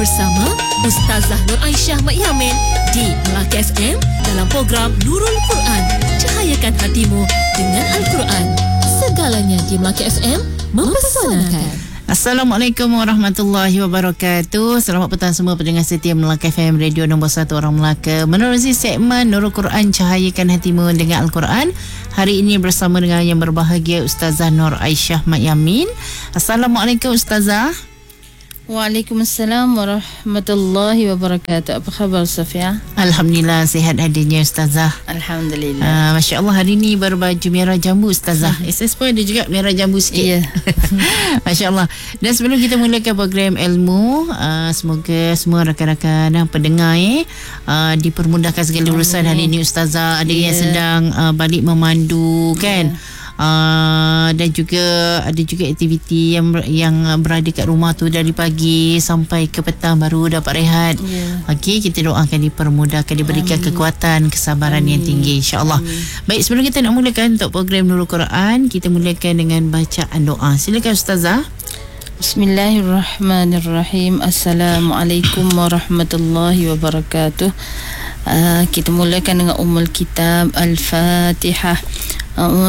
bersama Ustazah Nur Aisyah Mak Yamin di Melaka FM dalam program Nurul Quran. Cahayakan hatimu dengan Al-Quran. Segalanya di Melaka FM mempesonakan. Assalamualaikum warahmatullahi wabarakatuh. Selamat petang semua pendengar setia Melaka FM, radio nombor 1 orang Melaka. Menerusi segmen Nurul Quran, cahayakan hatimu dengan Al-Quran. Hari ini bersama dengan yang berbahagia Ustazah Nur Aisyah Mak Yamin. Assalamualaikum Ustazah. Waalaikumsalam warahmatullahi wabarakatuh. Apa khabar Safia? Alhamdulillah sihat hadirnya Ustazah. Alhamdulillah. Masya Allah, hari ni baru baju merah jambu Ustazah. SS pun ada juga merah jambu sikit. Ya. Masya Allah. Dan sebelum kita mulakan program ilmu, semoga semua rakan-rakan pendengar dipermudahkan segala urusan hari ni Ustazah. Ada yang sedang balik memandu kan. Dan juga ada juga aktiviti yang berada kat rumah tu dari pagi sampai ke petang baru dapat rehat. Okey, kita doakan dipermudahkan, diberikan kekuatan, kesabaran yang tinggi insya-Allah. Baik, sebelum kita nak mulakan untuk program Nurul Quran, kita mulakan dengan bacaan doa. Silakan Ustazah. Bismillahirrahmanirrahim. Assalamualaikum warahmatullahi wabarakatuh. Kita mulakan dengan Ummul Kitab Al-Fatihah.